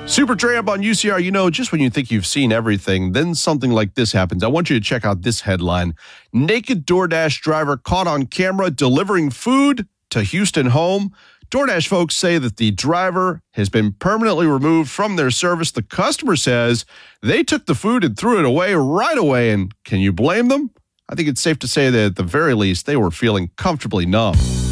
Super Tramp on UCR. You know, just when you think you've seen everything, then something like this happens. I want you to check out this headline. Naked DoorDash driver caught on camera delivering food to Houston home. DoorDash folks say that the driver has been permanently removed from their service. The customer says they took the food and threw it away right away. And can you blame them? I think it's safe to say that at the very least, they were feeling comfortably numb.